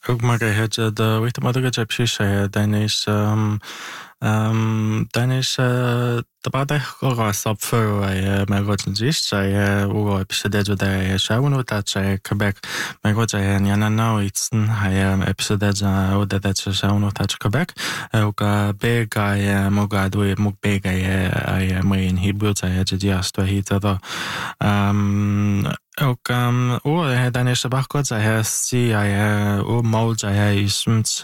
Margaret, with the mother Japshisha, Danish, the bad sub for my Rottendis, or episode de Shawn that Quebec, my Roger and Yana now it's episode that's a Shawn touch Quebec, big I Mogadu Mukbeg, I am in Hebrew, I had just to hit other. Danish bakgård, jeg si, mål, jeg smt,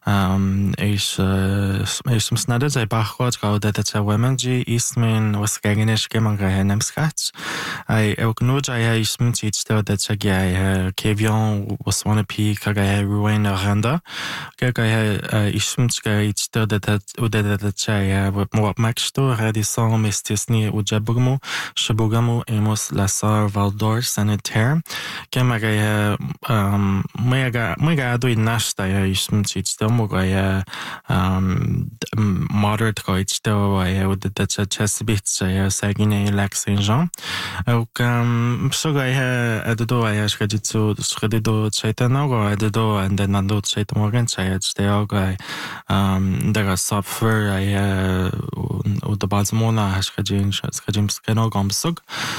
som snaddet jeg bakgård, og det til women, ismen, og skægenisk, man kan nemskat. Nu, jeg smt, et sted, det jeg kevion, og svane pi, kan jeg ruin og render. Kan jeg smt, skal et sted, det jeg må opmærkstå, redisant, mistisni, og jabugmo, shabugamo, emos, lasar, valdor, sanitaire. Kemagaya mega do nasta ya ismti stomogaya moderate goitsto ya udata chesbits ya sagine laxinjan sogaya addo ya skaditsu skadido chaitanogo addo and then ando chaitamogan chayatsteoga daga software ya udabazmona skajim skenogomsug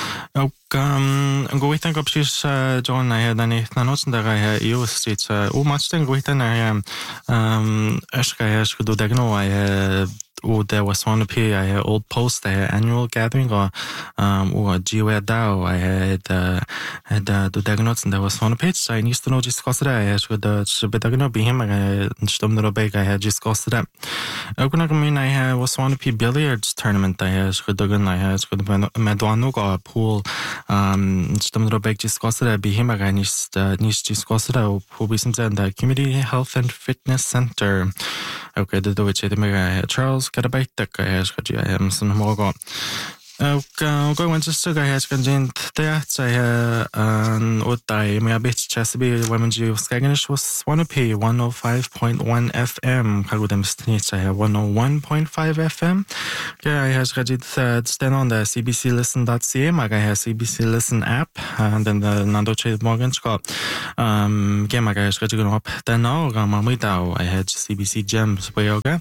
gå hit en kopsis John I dan ich na nutzen der Reihe EU steht much den go hit na eska do degno there was one appear I had old post annual gathering or GWare DAO I had the diagnosis and there was one page so I need to know discuss it I should the be him I stum the big I had discussed that I was one billiards tournament I had should Madonna go pool stum the big discuss it be him I need discuss it who be some the community health and fitness center okay the do it Charles Karabaitak I am some more going to Sugar has contained that I would die may a bit Chesapeake women Jew Skaganish was 1P 105.1 FM Kaludem Snitch I have 101.5 FM. I has read stand on the cbclisten.ca I have CBC Listen app and then the Nando Chase Morgan Scott game I has read up then now Mamwidao I had CBC Gems Yoga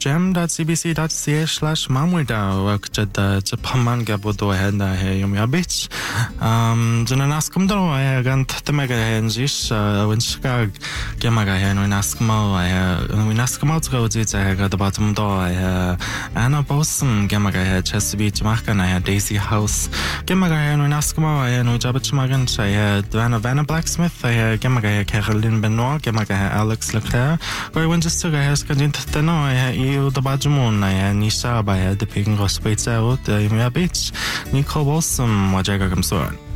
gem.cbc.ca/mamwidao Japan Gabodo ahead Yumi Beach. Janaskum do I got the mega hengish when Chicago Gemaga hen when Askmo when Askmo to go I got the bottom door Anna Boson Gemaga had Chesapeake Markan I had Daisy House Gemaga hen when Askmo I had no Jabach Magan I had Vanna Blacksmith I had Gemaga Caroline Benoit Gemaga Alex Leclerc where when just took I has content the no I had you the Bajamoon I had Nisha I had the Ping Hospital Beach Nico Wilson Wajaga Kamsoan